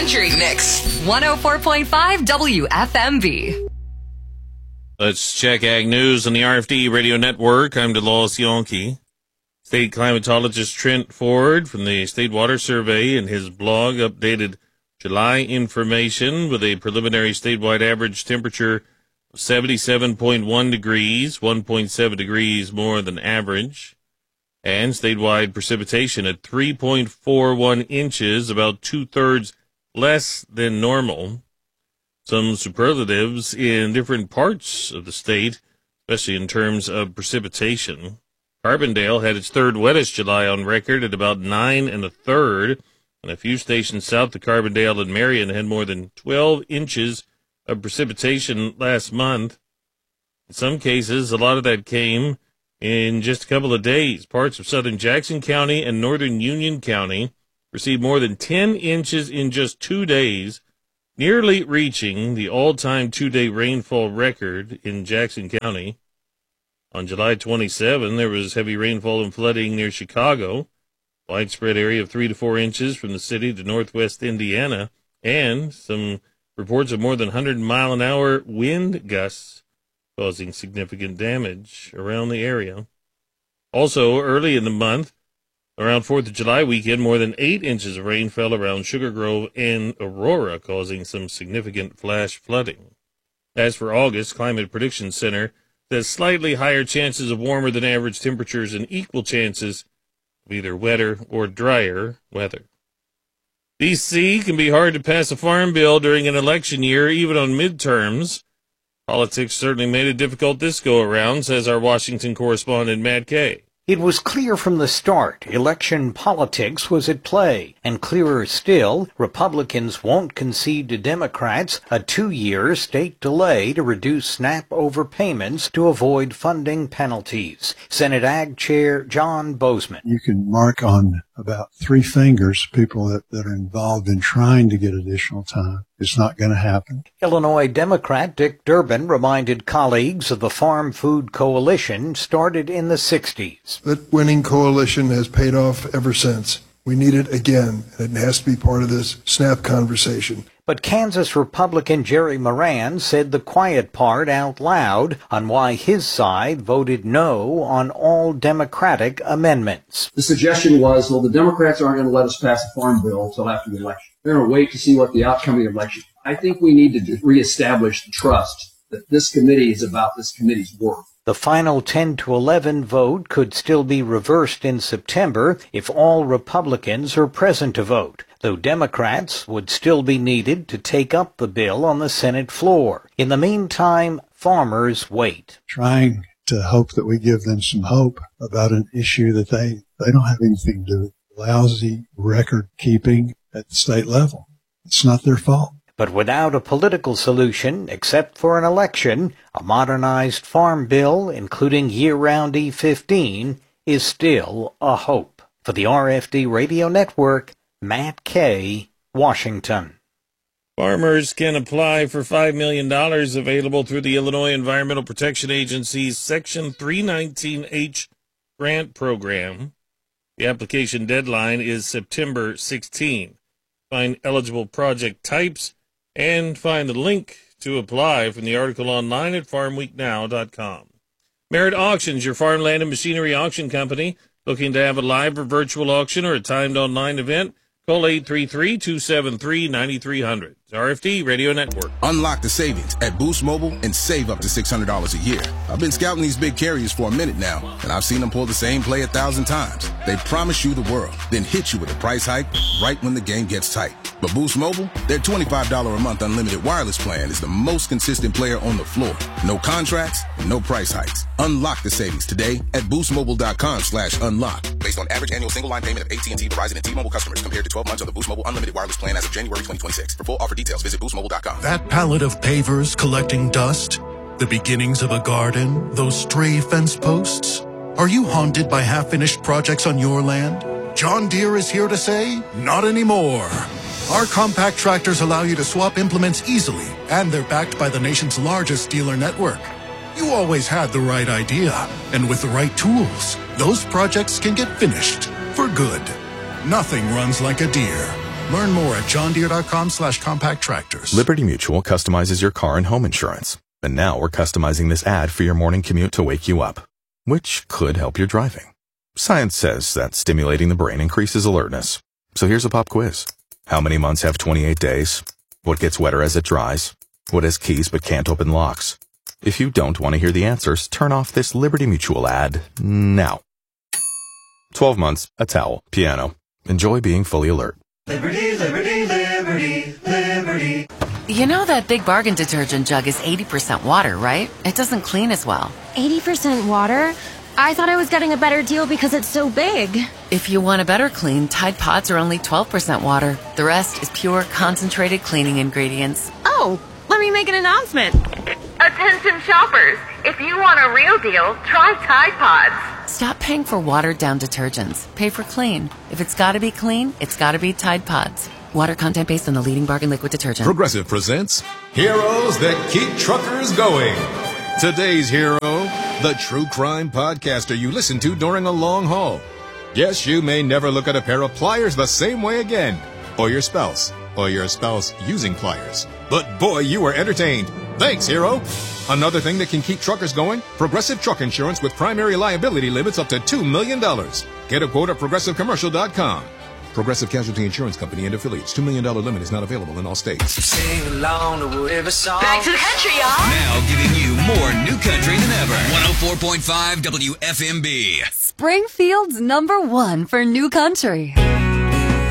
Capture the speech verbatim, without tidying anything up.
Country Mix, one oh four point five W F M V. Let's check Ag News on the R F D Radio Network. I'm DeLawes Yonke. State climatologist Trent Ford from the State Water Survey in his blog updated July information with a preliminary statewide average temperature of seventy-seven point one degrees, one point seven degrees more than average, and statewide precipitation at three point four one inches, about two-thirds less than normal. Some superlatives in different parts of the state, especially in terms of precipitation. Carbondale had its third wettest July on record at about nine and a third, and a few stations south of Carbondale and Marion had more than twelve inches of precipitation last month. In some cases, a lot of that came in just a couple of days. Parts of southern Jackson County and northern Union County received more than ten inches in just two days, nearly reaching the all-time two-day rainfall record in Jackson County. On July twenty-seventh, there was heavy rainfall and flooding near Chicago, widespread area of three to four inches from the city to northwest Indiana, and some reports of more than one hundred mile an hour wind gusts causing significant damage around the area. Also, early in the month, around fourth of July weekend, more than eight inches of rain fell around Sugar Grove and Aurora, causing some significant flash flooding. As for August, Climate Prediction Center says slightly higher chances of warmer than average temperatures and equal chances of either wetter or drier weather. D C can be hard to pass a farm bill during an election year, even on midterms. Politics certainly made it difficult this go-around, says our Washington correspondent Matt Kay. It was clear from the start election politics was at play, and clearer still, Republicans won't concede to Democrats a two-year state delay to reduce SNAP overpayments to avoid funding penalties. Senate Ag Chair John Bozeman. You can mark on about three fingers people that, that are involved in trying to get additional time. It's not going to happen. Illinois Democrat Dick Durbin reminded colleagues of the Farm Food Coalition started in the sixties. That winning coalition has paid off ever since. We need it again, and it has to be part of this SNAP conversation. But Kansas Republican Jerry Moran said the quiet part out loud on why his side voted no on all Democratic amendments. The suggestion was, well, the Democrats aren't going to let us pass a farm bill until after the election. They're going to wait to see what the outcome of the election. I think we need to reestablish the trust that this committee is about this committee's work. The final ten to eleven vote could still be reversed in September if all Republicans are present to vote, though Democrats would still be needed to take up the bill on the Senate floor. In the meantime, farmers wait. Trying to hope that we give them some hope about an issue that they, they don't have anything to do with. Lousy record keeping at the state level. It's not their fault. But without a political solution, except for an election, a modernized farm bill, including year-round E fifteen, is still a hope. For the R F D Radio Network, Matt Kay, Washington. Farmers can apply for five million dollars available through the Illinois Environmental Protection Agency's Section three nineteen H grant program. The application deadline is September sixteenth. Find eligible project types and find the link to apply from the article online at farm week now dot com. Merit Auctions, your farmland and machinery auction company. Looking to have a live or virtual auction or a timed online event? Call eight three three, two seven three, nine three zero zero. R F D Radio Network. Unlock the savings at Boost Mobile and save up to six hundred dollars a year. I've been scouting these big carriers for a minute now, and I've seen them pull the same play a thousand times. They promise you the world, then hit you with a price hike right when the game gets tight. But Boost Mobile, their twenty-five dollars a month unlimited wireless plan is the most consistent player on the floor. No contracts, no price hikes. Unlock the savings today at boostmobile.com slash unlock. Based on average annual single line payment of A T and T, Verizon, and T-Mobile customers compared to twelve months on the Boost Mobile unlimited wireless plan as of January twenty twenty-six. For full offer details, visit boost mobile dot com. That pallet of pavers collecting dust, the beginnings of a garden, those stray fence posts. Are you haunted by half-finished projects on your land? John Deere is here to say, not anymore. Our compact tractors allow you to swap implements easily, and they're backed by the nation's largest dealer network. You always had the right idea, and with the right tools, those projects can get finished for good. Nothing runs like a Deere. Learn more at johndeere.com slash compact tractors. Liberty Mutual customizes your car and home insurance. And now we're customizing this ad for your morning commute to wake you up, which could help your driving. Science says that stimulating the brain increases alertness. So here's a pop quiz. How many months have twenty-eight days? What gets wetter as it dries? What has keys but can't open locks? If you don't want to hear the answers, turn off this Liberty Mutual ad now. twelve months, a towel, piano. Enjoy being fully alert. Liberty, liberty, liberty, liberty. You know that Big Bargain detergent jug is eighty percent water, right? It doesn't clean as well. eighty percent water? I thought I was getting a better deal because it's so big. If you want a better clean, Tide Pods are only twelve percent water. The rest is pure, concentrated cleaning ingredients. Oh, let me make an announcement. Attention shoppers, if you want a real deal, try Tide Pods. Stop paying for watered-down detergents. Pay for clean. If it's gotta be clean, it's gotta be Tide Pods. Water content based on the leading bargain liquid detergent. Progressive presents Heroes That Keep Truckers Going. Today's hero, the true crime podcaster you listen to during a long haul. Yes, you may never look at a pair of pliers the same way again. Or your spouse. Or your spouse using pliers. But boy, you were entertained. Thanks, hero. Another thing that can keep truckers going, Progressive Truck Insurance with primary liability limits up to two million dollars. Get a quote at progressive commercial dot com. Progressive Casualty Insurance Company and affiliates. two million dollars limit is not available in all states. Sing along to whatever song. Back to the country, y'all. Now giving you more new country than ever. one oh four point five W F M B. Springfield's number one for new country.